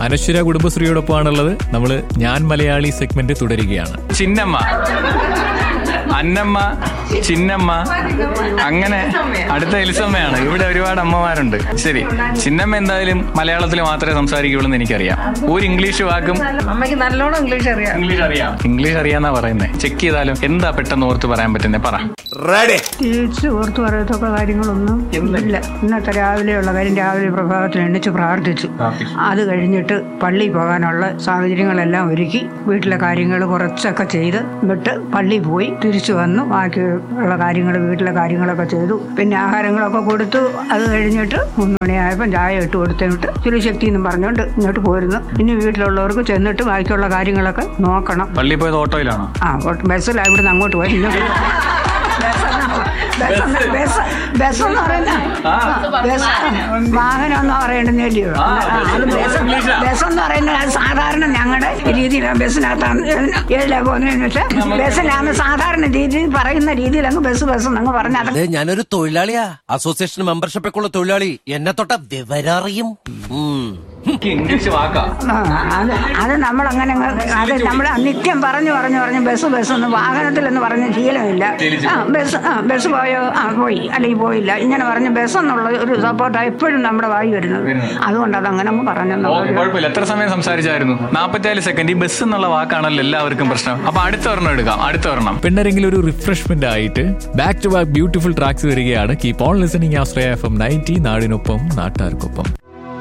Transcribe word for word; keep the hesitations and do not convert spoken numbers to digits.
അനശ്വര കുടുംബശ്രീയോടൊപ്പമാണുള്ളത്. നമ്മള് ഞാൻ മലയാളി സെഗ്മെന്റ് തുടരുകയാണ്. ചിന്നമ്മ, അന്നമ്മ, ചിന്നമ്മ, അങ്ങനെ അടുത്ത എലിസമ്മയാണ്. ഇവിടെ ഒരുപാട് അമ്മമാരുണ്ട്. ശരി, ചിന്നമ്മ എന്തായാലും മലയാളത്തിൽ മാത്രമേ സംസാരിക്കുള്ളൂ എന്ന് എനിക്കറിയാം. ഒരു ഇംഗ്ലീഷ് വാക്കും അമ്മയ്ക്ക് നല്ലോണം ഇംഗ്ലീഷ് അറിയാം. ഇംഗ്ലീഷ് അറിയാം ഇംഗ്ലീഷ് അറിയാന്നാ പറയുന്നത്. ചെക്ക് ചെയ്താലും എന്താ പെട്ടെന്ന് ഓർത്ത് പറയാൻ പറ്റുന്നത്? പറ. തിരിച്ച് ഓർത്ത് പറയത്തൊക്കെ കാര്യങ്ങളൊന്നും ഇല്ല. ഇന്നത്തെ രാവിലെയുള്ള കാര്യം, രാവിലെ പ്രഭാതത്തിൽ എണ്ണിച്ച് പ്രാർത്ഥിച്ചു. അത് കഴിഞ്ഞിട്ട് പള്ളിയിൽ പോകാനുള്ള സാഹചര്യങ്ങളെല്ലാം ഒരുക്കി വീട്ടിലെ കാര്യങ്ങൾ കുറച്ചൊക്കെ ചെയ്ത് വിട്ട് പള്ളിയിൽ പോയി തിരിച്ചു വന്നു. ബാക്കിയുള്ള കാര്യങ്ങൾ, വീട്ടിലെ കാര്യങ്ങളൊക്കെ ചെയ്തു. പിന്നെ ആഹാരങ്ങളൊക്കെ കൊടുത്തു. അത് കഴിഞ്ഞിട്ട് മൂന്ന് മണിയായപ്പോൾ ചായ ഇട്ട് കൊടുത്തിട്ട് ചുരുശക്തി എന്നും പറഞ്ഞുകൊണ്ട് ഇങ്ങോട്ട് പോയിരുന്നു. ഇനി വീട്ടിലുള്ളവർക്ക് ചെന്നിട്ട് ബാക്കിയുള്ള കാര്യങ്ങളൊക്കെ നോക്കണം. പള്ളിയിൽ പോയത് ഓട്ടോയിലാണോ? ആ, ബസ്സിലാണ്. ഇവിടുന്ന് അങ്ങോട്ട് പോയി. ബസ്സെന്ന് പറയുന്ന വാഹനം എന്ന് പറയണ്ടെന്നല്ലയോ. ബസ്സെന്ന് പറയുന്നത് അത് സാധാരണ ഞങ്ങളുടെ രീതിയിലാണ്. ബസ്സിനകത്താണ് ഏതിലാ പോകുന്നതെന്ന് വെച്ചാൽ ബസ്സിലാണ് സാധാരണ രീതിയിൽ പറയുന്ന രീതിയിൽ അങ്ങ് ബസ് ബസ് അങ്ങ് പറഞ്ഞത്. ഞാനൊരു തൊഴിലാളിയാ, അസോസിയേഷൻ മെമ്പർഷിപ്പ് ഒക്കെ ഉള്ള തൊഴിലാളി. എന്നെ തൊട്ട വിവരറിയും. ഇംഗ്ലീഷ് വാക്കാ അത് അത് നമ്മളങ്ങനെ അത് നമ്മൾ നിത്യം പറഞ്ഞു പറഞ്ഞു പറഞ്ഞു ബസ് ബസ് ഒന്ന് വാഹനത്തിലെന്ന് പറഞ്ഞ ശീലമില്ല. ആ ബസ് ആ ബസ് പോയോ, ആ പോയി, അല്ലെങ്കിൽ പോയില്ല, ഇങ്ങനെ പറഞ്ഞ് ബസ് എന്നുള്ള ഒരു സപ്പോർട്ടാണ് എപ്പോഴും നമ്മുടെ വായി വരുന്നത്. അതുകൊണ്ട് അതങ്ങനെ അങ്ങ് പറഞ്ഞു. കുഴപ്പമില്ല. എത്ര സമയം സംസാരിച്ചായിരുന്നു? നാപ്പത്തിനാല് സെക്കൻഡ്. ഈ ബസ് എന്നുള്ള വാക്കാണല്ലോ എല്ലാവർക്കും പ്രശ്നം. അപ്പൊ അടുത്ത ഒരെണ്ണം എടുക്കാം. അടുത്ത ഒരെണ്ണം പിന്നരെങ്കിലും ഒരു റിഫ്രഷ്മെന്റ് ആയിട്ട് back to back beautiful tracks വരികയാണ്. Keep on listening Ashraya F M ninety, നാടിനൊപ്പം നാട്ടാർക്കൊപ്പം.